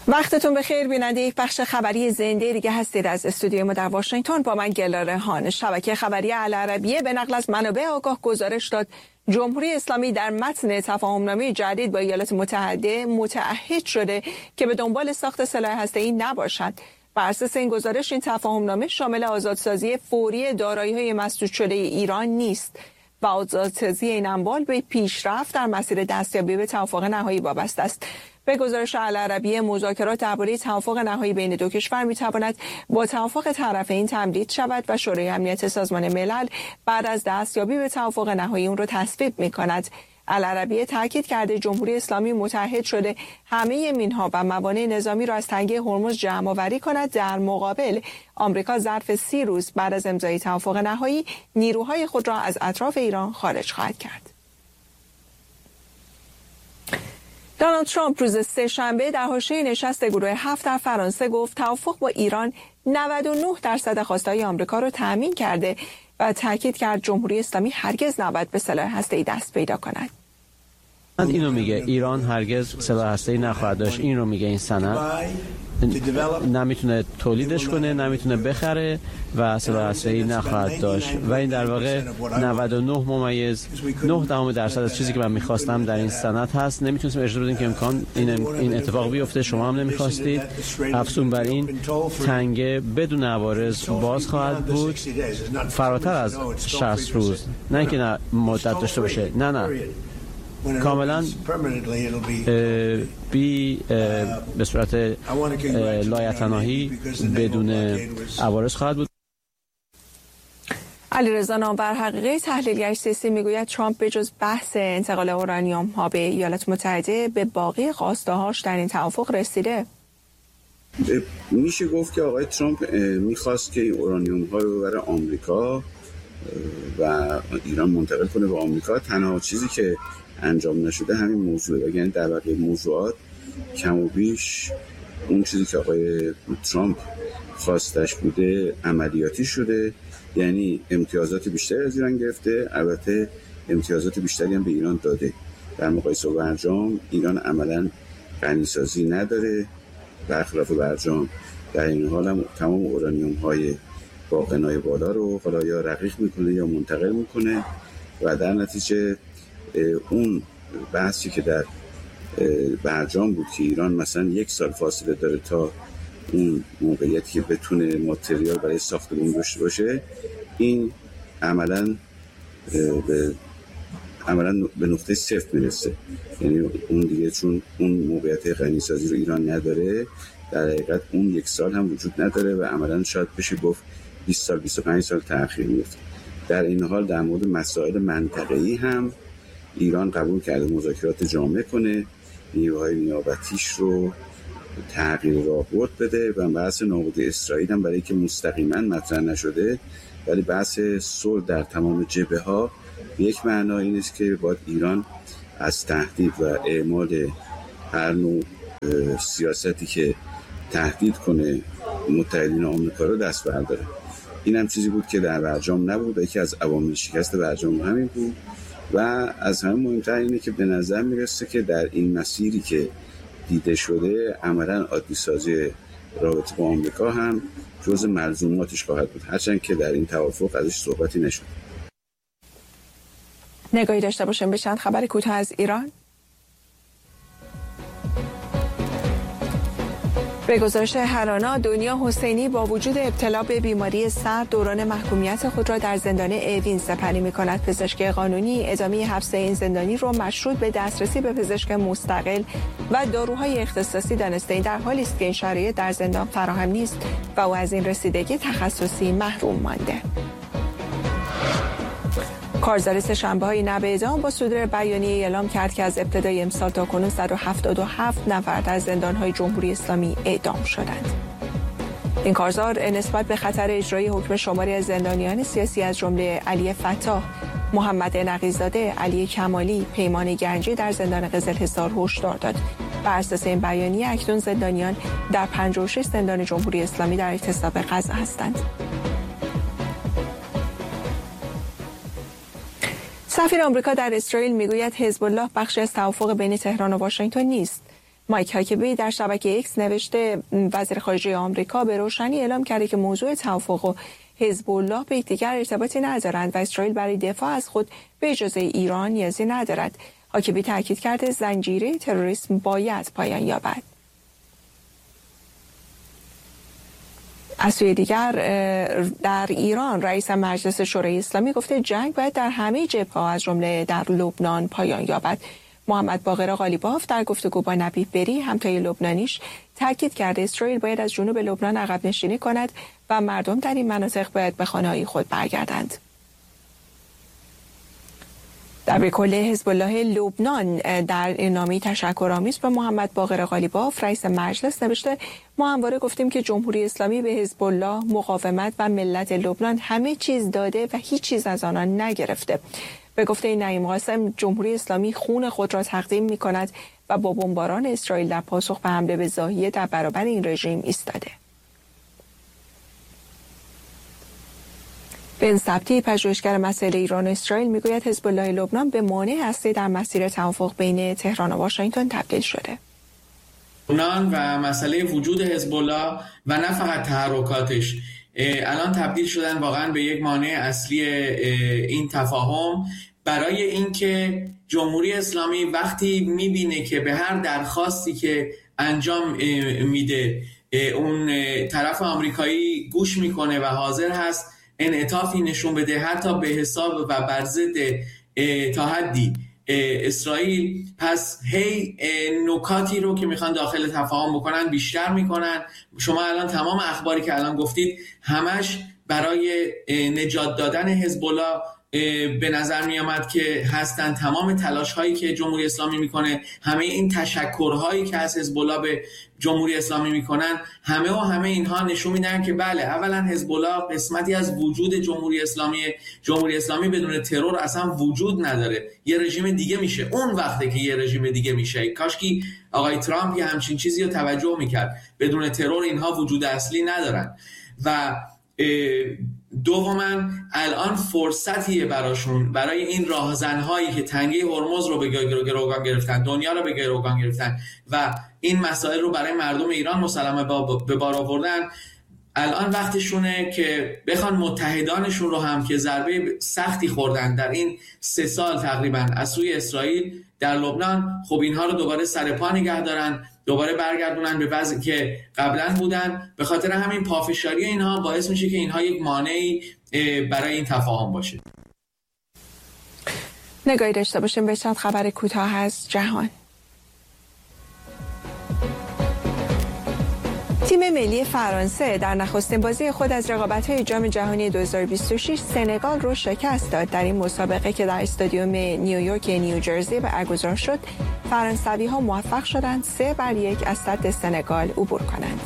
وقتتون بخیر بیننده یک بخش خبری زنده دیگه هستید از استودیوی ما در واشنگتن با من گلاره هان. شبکه خبری العربیه به نقل از منابع آگاه گزارش داد جمهوری اسلامی در متن تفاهمنامه جدید با ایالات متحده متعهد شده که به دنبال ساخت سلاح هسته‌ای نباشد. بر اساس این گزارش این تفاهمنامه شامل آزادسازی فوری دارایی‌های مسدود شده ایران نیست و آزادسازی این اموال به پیشرفت در مسیر دستیابی به توافق نهایی وابسته است. به گزارش العربیه مذاکرات درباره توافق نهایی بین دو کشور می‌تواند با توافق طرفین تمدید شود و شورای امنیت سازمان ملل بعد از دستیابی به توافق نهایی اون را تصویب می‌کند. العربیه تاکید کرده جمهوری اسلامی متحد شده همه مینها و موانع نظامی را از تنگه هرمز جمع‌آوری کند. در مقابل آمریکا ظرف 30 روز بعد از امضای توافق نهایی نیروهای خود را از اطراف ایران خارج خواهد کرد. دونالد ترامپ روز سه‌شنبه در حاشیه نشست گروه 7 در فرانسه گفت توافق با ایران 99% خواستهای آمریکا را تأمین کرده و تاکید کرد جمهوری اسلامی هرگز نباید به سلاح هسته‌ای دست پیدا کند. اینو میگه ایران هرگز سلاح هسته‌ای نخواهد داشت. این رو میگه این سند. نمیتونه تولیدش کنه، نمیتونه بخره و سلاح هسته‌ای نخواهد داشت و این در واقع 99.9% از چیزی که من میخواستم در این سند هست. نمیتونستم اجازه بدیم که امکان این اتفاق بیفته. شما هم نمیخواستید. افزون بر این تنگه بدون عوارض باز خواهد بود فراتر از 60 روز. نه که نه مدت داشته باشه، نه کاملا به صورت لایتناهی بدون عوارض خواهد بود. علیرضا نامور حقیقی تحلیلگر سیاسی میگوید ترامپ به جز بحث انتقال اورانیوم ها به ایالات متحده به باقی خواسته هاش در این توافق رسیده. میشه گفت که آقای ترامپ میخواست که این اورانیوم ها رو برای آمریکا و ایران منتقل کنه به آمریکا. تنها چیزی که انجام نشده همین موضوعه، یعنی در واقع موضوعات کم و بیش اون چیزی که آقای ترامپ خواستش بوده عملیاتی شده، یعنی امتیازات بیشتری از ایران گرفته. البته امتیازات بیشتری هم به ایران داده. در مقایسه با برجام ایران عملاً غنیسازی نداره، برخلاف برجام. در این حال هم تمام اورانیوم های با غنای بالا رو حالا یا رقیق میکنه یا منتقل میکنه و در نتیجه اون بحثی که در برجام بود که ایران مثلا 1 سال فاصله داره تا اون موقعیتی که بتونه ماتریال برای ساخت بمب داشته باشه، این عملاً به نقطه صفر میرسه. یعنی اون دیگه چون اون موقعیت غنیسازی رو ایران نداره، در حقیقت اون 1 سال هم وجود نداره و عملاً شاید بشه گفت 20 سال 25 سال تأخیر میفته. در این حال در مورد مسائل منطقه‌ای هم ایران قبول کرده مذاکرات جامع کنه، نیروهای نیابتیش رو تغییر راهبرد بده و بحث نابود اسرائیل هم برای که مستقیما مطرح نشده ولی بحث صلح در تمام جبهه‌ها به یک معنا این است که باید ایران از تهدید و اعمال هر نوع سیاستی که تهدید کنه متحدین آمریکا رو دست برداره. این هم چیزی بود که در برجام نبود و یکی از عوامل شکست برجام همین بود و از همه مهمتر اینه که به نظر میرسه که در این مسیری که دیده شده عملاً عادی سازی رابطه با آمریکا هم جزء ملزوماتش خواهد بود، هرچند که در این توافق ازش صحبتی نشد. نگاهی داشته باشیم به چند خبر کوتاه از ایران. به گزارش هرانا دنیا حسینی با وجود ابتلا به بیماری سر دوران محکومیت خود را در زندان اوین سپری می‌کند. پزشک قانونی ادامه حبس این زندانی را مشروط به دسترسی به پزشک مستقل و داروهای اختصاصی دانسته در حالی است که این شرایط در زندان فراهم نیست و او از این رسیدگی تخصصی محروم مانده. کارزار سه‌شنبه‌های نب اعدام با صدور بیانیه اعلام کرد که از ابتدای امسال تا کنون 177 نفر در زندان‌های جمهوری اسلامی اعدام شدند. این کارزار نسبت به خطر اجرای حکم شماری از زندانیان سیاسی از جمله علی فتاح، محمد نقی‌زاده، علی کمالی، پیمان گنجی در زندان قزل‌حصار هشدار داد. بر اساس این بیانیه اکنون زندانیان در 56 زندان جمهوری اسلامی در اعتصاب غزه هستند. سفیر آمریکا در اسرائیل میگوید حزب الله بخشی از توافق بین تهران و واشنگتن نیست. مایک هاکبی در شبکه ایکس نوشته وزیر خارجه آمریکا به روشنی اعلام کرده که موضوع توافق و حزب الله به یکدیگر ارتباطی ندارند و اسرائیل برای دفاع از خود به اجازه ایران نیازی ندارد. هاکبی تاکید کرده زنجیره تروریسم باید پایان یابد. از سوی دیگر در ایران رئیس مجلس شورای اسلامی گفته جنگ باید در همه جبهه‌ها از جمله در لبنان پایان یابد. محمد باقر قالیباف در گفتگو با نبیه بری همتای لبنانیش تاکید کرده اسرائیل باید از جنوب لبنان عقب نشینی کند و مردم در این مناطق باید به خانه‌های خود برگردند. در کل حزب الله لبنان در نامه‌ای تشکرآمیز به محمد باقر قالیباف رئیس مجلس نوشته ما همواره گفتیم که جمهوری اسلامی به حزب الله، مقاومت و ملت لبنان همه چیز داده و هیچ چیز از آنان نگرفته. به گفته نعیم قاسم جمهوری اسلامی خون خود را تقدیم می کند و با بمباران اسرائیل در پاسخ به حمله به ضاحیه در برابر این رژیم ایستاده. بن سبتی پژوهشگر مسائل ایران و اسرائیل میگوید حزب الله لبنان به مانع اصلی در مسیر توافق بین تهران و واشنگتن تبدیل شده. لبنان و مسئله وجود حزب الله و نه فقط تحرکاتش الان تبدیل شدن واقعا به یک مانع اصلی این تفاهم، برای اینکه جمهوری اسلامی وقتی میبینه که به هر درخواستی که انجام میده اون طرف آمریکایی گوش میکنه و حاضر هست انعطافی نشون بده حتی به حساب و بر ضد تا حدی اسرائیل، پس هی نکاتی رو که میخوان داخل تفاهم بکنن بیشتر میکنن. شما الان تمام اخباری که الان گفتید همش برای نجات دادن حزب الله به نظر می آمد که هستن. تمام تلاش هایی که جمهوری اسلامی میکنه، همه این تشکرهایی که از حزب الله به جمهوری اسلامی میکنن، همه اینها نشون میدن که بله، اولا حزب الله قسمتی از وجود جمهوری اسلامی بدون ترور اصلا وجود نداره، یه رژیم دیگه میشه. اون وقته که یه رژیم دیگه میشه. کاشکی آقای ترامپ یه همچین چیزی رو توجه میکرد. بدون ترور اینها وجود اصلی ندارن. و دوما الان فرصتیه براشون، برای این راهزنهایی که تنگه هرمز رو به گروگان گرفتن، دنیا رو به گروگان گرفتن و این مسائل رو برای مردم ایران مسلمه به بار آوردن، الان وقتشونه که بخوان متحدانشون رو هم که ضربه سختی خوردن در این 3 سال تقریبا از سوی اسرائیل در لبنان، خب اینها رو دوباره سر پا نگه دارن، دوباره برگردونن به وضعی که قبلا بودن. به خاطر همین پافشاری اینها باعث میشه که اینها یک مانعی برای این تفاهم باشه. نگاهی داشته باشیم به چند خبر کوتاه از جهان. تیم ملی فرانسه در نخستین بازی خود از رقابت‌های جام جهانی 2026 سنگال رو شکست داد. در این مسابقه که در استادیوم نیویورک نیوجرسی برگزار شد، فرانسوی‌ها موفق شدند 3-1 از سد سنگال عبور کنند.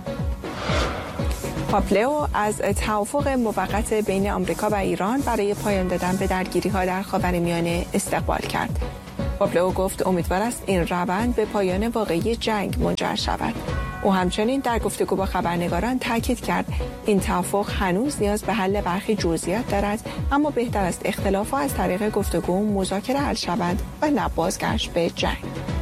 پاپلئو از توافق موقت بین آمریکا و ایران برای پایان دادن به درگیری‌ها در خاورمیانه استقبال کرد. پاپلئو گفت امیدوار است این روند به پایان واقعی جنگ منجر شود. او همچنین در گفتگو با خبرنگاران تاکید کرد این توافق هنوز نیاز به حل برخی جزئیات دارد، اما بهتر است اختلافات از طریق گفتگو مذاکره حل شوند و نه بازگشت به جنگ.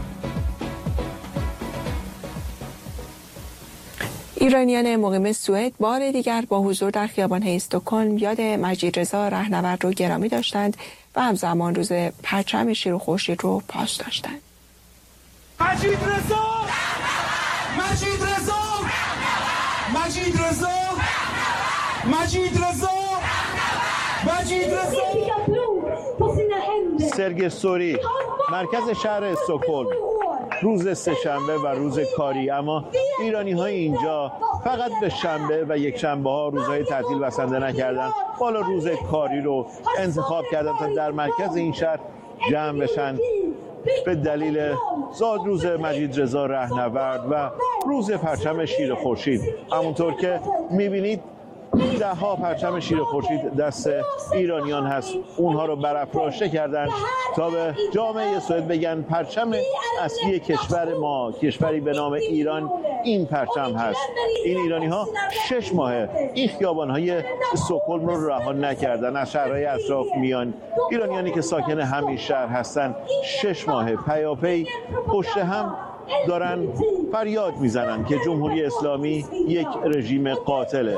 ایرانیان مقیم سوئد بار دیگر با حضور در خیابان‌های استکهلم یاد مجید رضا رهنورد رو گرامی داشتند و همزمان روز پرچم شیر و خورشید رو پاس داشتند. مجید رضا! مجید رضا! مجید رضا! مجید رضا! مجید رضا! سرگی سوری، مرکز شهر استکهلم، روز سه‌شنبه و روز کاری، اما ایرانی‌های اینجا فقط به شنبه و یک شنبه ها روزهای تعطیل بسنده نکردن، بالا روز کاری رو انتخاب کردن تا در مرکز این شهر جمع بشن به دلیل زادروز مجید رضا رهنورد و روز پرچم شیر خورشید. همونطور که می‌بینید 10 پرچم شیر خورشید دست ایرانیان هست، اونها رو برافراشته کردن تا به جامعه سوئد بگن پرچم اصلی کشور ما، کشوری به نام ایران، این پرچم هست. این ایرانی ها 6 ماهه این خیابان های استکهلم رو رها نکردن، از شهرهای اطراف میان. ایرانیانی که ساکن همین شهر هستن 6 ماه پیاپی پشت هم دارن فریاد میزنن که جمهوری اسلامی یک رژیم قاتله.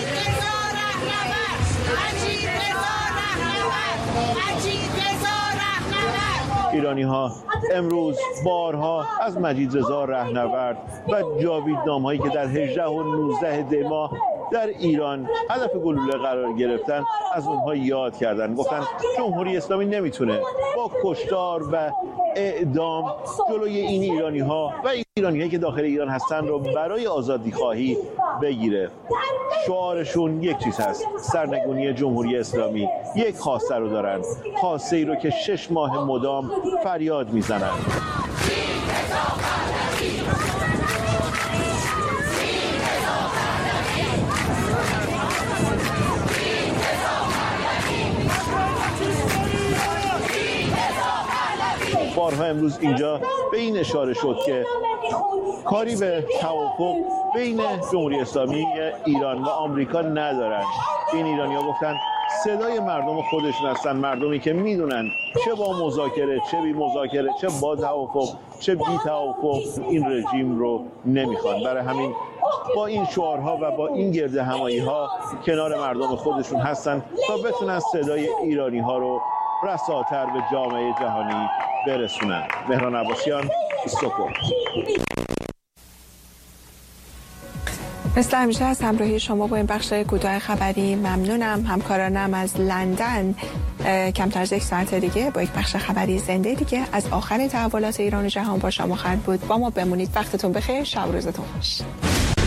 ایرانی ها امروز بارها از مجید رضا رهنورد و جاویدنام هایی که در 18 و 19 دی ماه در ایران هدف گلوله قرار گرفتن از اونها یاد کردن. گفتن جمهوری اسلامی نمیتونه با کشتار و اعدام جلوی این ایرانی ها و ایرانی هایی که داخل ایران هستن رو برای آزادی خواهی بگیره. شعارشون یک چیز هست: سرنگونی جمهوری اسلامی. یک خواسته رو دارن، خواسته ای رو که 6 ماه مدام فریاد میزنن. بارها امروز اینجا به این اشاره شد که کاری به توافق بین جمهوری اسلامی ایران و آمریکا ندارن. این ایرانی‌ها گفتن صدای مردم خودشون هستن، مردمی که میدونن چه با مذاکره، چه بی مذاکره، چه با توافق، چه بی توافق این رژیم رو نمیخوان. برای همین با این شعارها و با این گرد همایی‌ها کنار مردم خودشون هستن تا بتونن صدای ایرانی‌ها رو رساتر به جامعه جهانی برسونن. مهران عباسیان، استکهلم. مثل همیشه از همراهی شما با این بخش کوتاه خبری ممنونم. همکارانم از لندن کمتر از یک ساعت دیگه با یک بخش خبری زنده دیگه از آخر تحولات ایران و جهان با شما خواهند بود. با ما بمونید. وقتتون بخیر. شب و روزتون خوش.